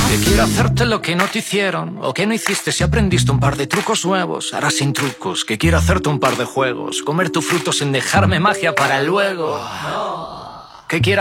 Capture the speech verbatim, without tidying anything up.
Que quiero hacerte lo que no te hicieron, o que no hiciste si aprendiste un par de trucos nuevos. Ahora sin trucos, que quiero hacerte un par de juegos, comer tu fruto sin dejarme magia para luego. Que quiero